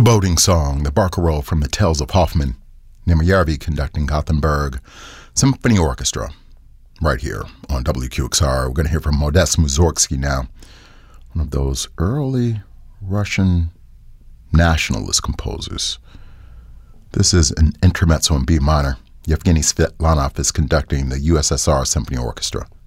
Boating Song, the barcarolle from the Tales of Hoffmann, Nemyarvi conducting Gothenburg Symphony Orchestra, right here on WQXR. We're going to hear from Modest Mussorgsky now, one of those early Russian nationalist composers. This is an intermezzo in B minor. Yevgeny Svetlanov is conducting the USSR Symphony Orchestra.